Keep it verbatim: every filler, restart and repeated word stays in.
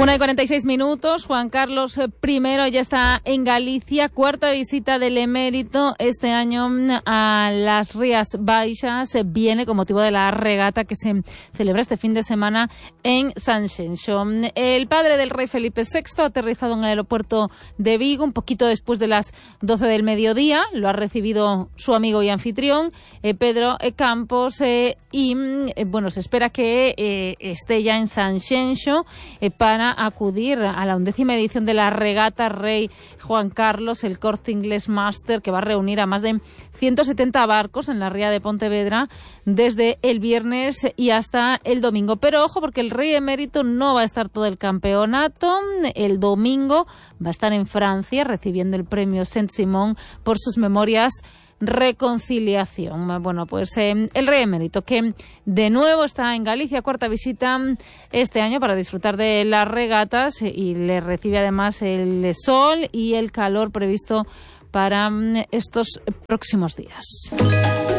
Una y cuarenta y seis minutos. Juan Carlos primero ya está en Galicia. Cuarta visita del emérito este año a las Rías Baixas. Viene con motivo de la regata que se celebra este fin de semana en Sanxenxo. El padre del rey Felipe sexto ha aterrizado en el aeropuerto de Vigo un poquito después de las doce del mediodía. Lo ha recibido su amigo y anfitrión, eh, Pedro Campos, eh, y eh, bueno, se espera que eh, esté ya en Sanxenxo eh, para acudir a la undécima edición de la regata Rey Juan Carlos, el Corte Inglés Master, que va a reunir a más de ciento setenta barcos en la ría de Pontevedra desde el viernes y hasta el domingo. Pero ojo, porque el rey emérito no va a estar todo el campeonato. El domingo va a estar en Francia recibiendo el premio Saint-Simon por sus memorias Reconciliación. Bueno, pues eh, el rey emérito, que de nuevo está en Galicia, cuarta visita este año para disfrutar de las regatas, y le recibe además el sol y el calor previsto para estos próximos días.